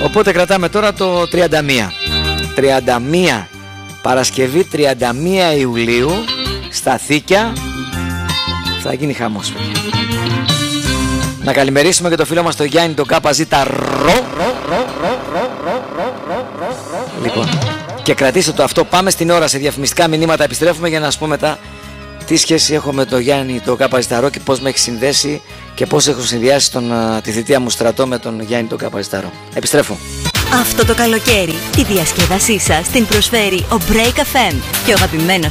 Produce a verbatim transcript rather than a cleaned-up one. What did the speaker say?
Οπότε κρατάμε τώρα το τριάντα μία. τριάντα μία Παρασκευή τριάντα μία Ιουλίου στα Θήκια θα γίνει χαμός. Να καλημερίσουμε και το φίλο μας το Γιάννη το ΚΖ Ρο. Λοιπόν, και κρατήστε το αυτό. Πάμε στην ώρα σε διαφημιστικά μηνύματα. Επιστρέφουμε για να σας πω μετά τι σχέση έχω με το Γιάννη το ΚΖ Ρο και πώς με έχει συνδέσει και πώς έχω συνδυάσει τον, τη θητεία μου στρατό με τον Γιάννη το ΚΖ Ρο. Επιστρέφω. Αυτό το καλοκαίρι τη διασκέδασή σας την προσφέρει ο Break εφ εμ και ο αγαπημένος